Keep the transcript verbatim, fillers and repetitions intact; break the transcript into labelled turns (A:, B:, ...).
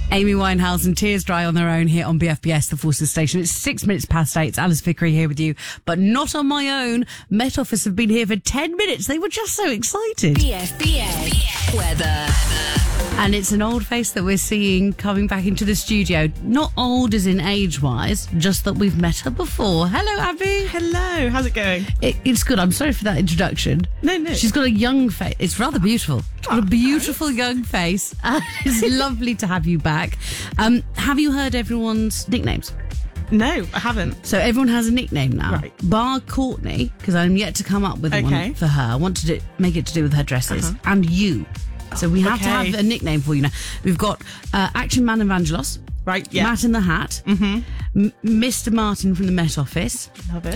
A: Amy Winehouse and Tears Dry on Their Own here on B F B S, the Forces Station. It's six minutes past eight. It's Alice Vickery here with you, but not on my own. Met Office have been here for ten minutes. They were just so excited.
B: B F B S weather.
A: And it's an old face that we're seeing coming back into the studio. Not old as in age-wise, just that we've met her before. Hello, Abby.
C: Hello, how's it going?
A: It, it's good. I'm sorry for that introduction.
C: No, no.
A: She's got a young face. It's rather beautiful. She's got
C: Oh,
A: a beautiful thanks. young face. Uh, it's lovely to have you back. Um, have you heard everyone's nicknames?
C: No, I haven't.
A: So everyone has a nickname now.
C: Right.
A: Bar Courtney, because I'm yet to come up with
C: Okay.
A: one for her. I want to do, make it to do with her dresses.
C: Uh-huh.
A: And you. So we have to
C: Okay.
A: have a nickname for you now. We've got uh, Action Man Evangelos.
C: Right, yeah.
A: Matt in the Hat.
C: Mm-hmm.
A: M- Mister Martin from the Met Office.
C: Love it.